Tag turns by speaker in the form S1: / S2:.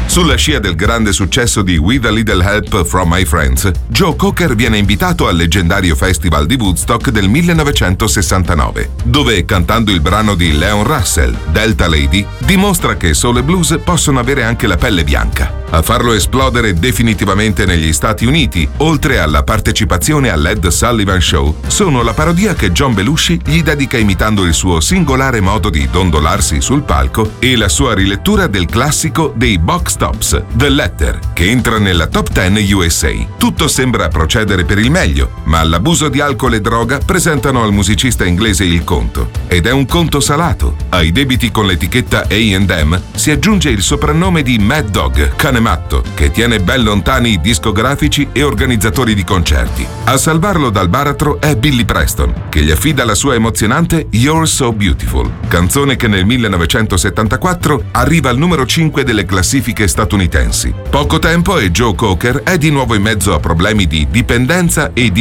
S1: Sulla scia del grande successo di With a Little Help from My Friends, Joe Cocker viene invitato al leggendario Festival di Woodstock del 1969, dove, cantando il brano di Leon Russell, Delta Lady, dimostra che soul e blues possono avere anche la pelle bianca. A farlo esplodere definitivamente negli Stati Uniti, oltre alla partecipazione all'Ed Sullivan Show, sono la parodia che John Belushi gli dedica imitando il suo singolare modo di dondolarsi sul palco e la sua rilettura del classico dei Box Tops, The Letter, che entra nella Top 10 USA. Tutto sembra procedere per il meglio, ma l'abuso di alcol e droga presentano al musicista inglese il conto. Ed è un conto salato. Ai debiti con l'etichetta A&M si aggiunge il soprannome di Mad Dog, cane matto, che tiene ben lontani i discografici e organizzatori di concerti. A salvarlo dal baratro è Billy Preston, che gli affida la sua emozionante You're So Beautiful, canzone che nel 1974 arriva al numero 5 delle classifiche statunitensi. Poco tempo e Joe Cocker è di nuovo in mezzo a problemi di dipendenza e di